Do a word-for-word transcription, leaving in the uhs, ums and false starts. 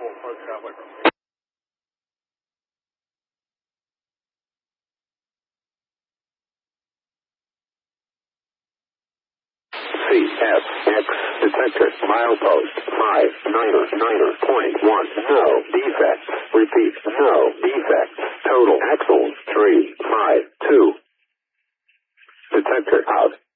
C S X detector milepost five niner niner point one. No defects. Repeat, no defects. Total axles three five two. Detector out.